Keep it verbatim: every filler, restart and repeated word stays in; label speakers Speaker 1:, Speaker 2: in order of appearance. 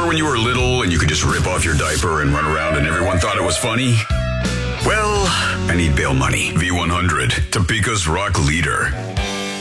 Speaker 1: Remember when you were little and you could just rip off your diaper and run around and everyone thought it was funny? Well, I need bail money. V one hundred, Topeka's rock leader.